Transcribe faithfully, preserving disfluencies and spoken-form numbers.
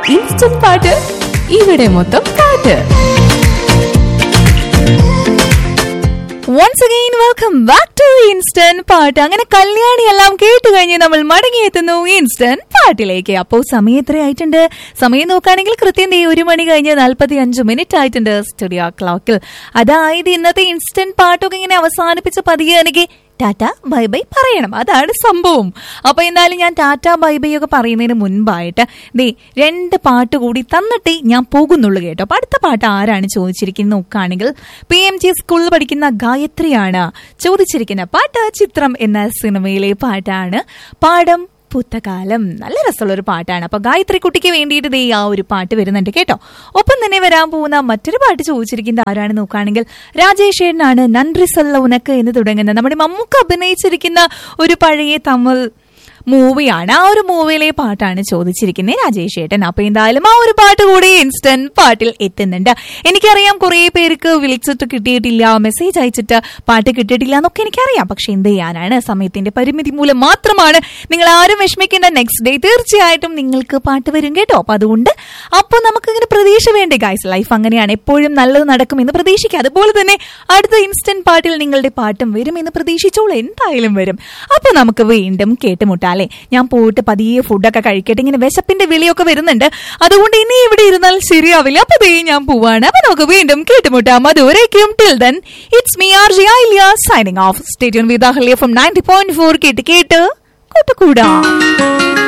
Instant പാട്ട് ഇവിടെ മൊത്തം പാട്ട്. Once again, welcome back to Instant പാട്ട്. അങ്ങനെ കല്യാണി എല്ലാം കേട്ട് കഴിഞ്ഞ് നമ്മൾ മടങ്ങിയെത്തുന്നു ഇൻസ്റ്റന്റ് പാട്ടിലേക്ക്. അപ്പോൾ സമയം എത്രയായിട്ടുണ്ട്? സമയം നോക്കുകയാണെങ്കിൽ കൃത്യം ഒരു മണി കഴിഞ്ഞ് നാൽപ്പത്തി അഞ്ച് മിനിറ്റ് ആയിട്ടുണ്ട് സ്റ്റുഡിയോ ക്ലോക്കിൽ. അതായത് ഇന്നത്തെ ഇൻസ്റ്റന്റ് പാട്ടൊക്കെ ഇങ്ങനെ അവസാനിപ്പിച്ച് പതിയെ എനിക്ക് ടാറ്റ ബൈ ബൈ പറയണം, അതാണ് സംഭവം. അപ്പൊ എന്തായാലും ഞാൻ ടാറ്റ ബൈ ബൈ ഒക്കെ പറയുന്നതിന് മുൻപായിട്ട് ദേ രണ്ട് പാട്ട് കൂടി തന്നിട്ടേ ഞാൻ പോകുന്നുള്ളൂ കേട്ടോ. അപ്പൊ അടുത്ത പാട്ട് ആരാണ് ചോദിച്ചിരിക്കുന്നത് നോക്കുകയാണെങ്കിൽ പി എം ജി സ്കൂളിൽ പഠിക്കുന്ന ഗായത്രിയാണ് ചോദിച്ചിരിക്കുന്ന പാട്ട്. ചിത്രം എന്ന സിനിമയിലെ പാട്ടാണ്. പാടം പുത്തകാലം. നല്ല രസമുള്ള ഒരു പാട്ടാണ്. അപ്പൊ ഗായത്രി കുട്ടിക്ക് വേണ്ടിയിട്ട് ദേ ആ ഒരു പാട്ട് വരുന്നുണ്ട് കേട്ടോ. ഒപ്പം തന്നെ വരാൻ പോകുന്ന മറ്റൊരു പാട്ട് ചോദിച്ചിരിക്കുന്നത് ആരാണ് നോക്കുകയാണെങ്കിൽ രാജേഷ് ഏട്ടനാണ്. നൻറി സല്ല ഉനക്ക് എന്ന് തുടങ്ങുന്ന നമ്മുടെ മമ്മൂക്ക അഭിനയിച്ചിരിക്കുന്ന ഒരു പഴയ തമിഴ് മൂവിയാണ്. ആ ഒരു മൂവിയിലെ പാട്ടാണ് ചോദിച്ചിരിക്കുന്നത് രാജേഷ് ഏട്ടൻ. അപ്പൊ എന്തായാലും ആ ഒരു പാട്ട് കൂടി ഇൻസ്റ്റന്റ് പാട്ടിൽ എത്തുന്നുണ്ട്. എനിക്കറിയാം കുറെ പേർക്ക് വിളിച്ചിട്ട് കിട്ടിയിട്ടില്ല, മെസ്സേജ് അയച്ചിട്ട് പാട്ട് കിട്ടിയിട്ടില്ല എന്നൊക്കെ എനിക്കറിയാം. പക്ഷെ എന്ത് ചെയ്യാനാണ്, സമയത്തിന്റെ പരിമിതി മൂലം മാത്രമാണ്. നിങ്ങൾ ആരും വിഷമിക്കേണ്ട, നെക്സ്റ്റ് ഡേ തീർച്ചയായിട്ടും നിങ്ങൾക്ക് പാട്ട് വരും കേട്ടോ. അപ്പൊ അതുകൊണ്ട് അപ്പൊ നമുക്ക് ഇങ്ങനെ പ്രതീക്ഷ വേണ്ടേ ഗൈസ്, ലൈഫ് അങ്ങനെയാണ്, എപ്പോഴും നല്ലത് നടക്കുമെന്ന് പ്രതീക്ഷിക്കുക. അതുപോലെ തന്നെ അടുത്ത ഇൻസ്റ്റന്റ് പാട്ടിൽ നിങ്ങളുടെ പാട്ടും വരും എന്ന് പ്രതീക്ഷിച്ചോളൂ, എന്തായാലും വരും. അപ്പൊ നമുക്ക് വീണ്ടും കേട്ടുമുട്ടാം. ഞാൻ പോയിട്ട് പതിയെ ഫുഡൊക്കെ കഴിക്കട്ടെ, ഇങ്ങനെ വിശപ്പിന്റെ വിളിയൊക്കെ വരുന്നുണ്ട്. അതുകൊണ്ട് ഇനി ഇവിടെ ഇരുന്നാൽ ശരിയാവില്ല. അപ്പൊ ദേ ഞാൻ പോവാണ്. അപ്പൊ നമുക്ക് വീണ്ടും കേട്ടുമുട്ടാം. അതുവരേക്കും till then it's me R J Ayilya signing off. Stay tune with Ahalya from ninety point four. കേട്ട് കേട്ട് കൂട്ടുകൂടാ.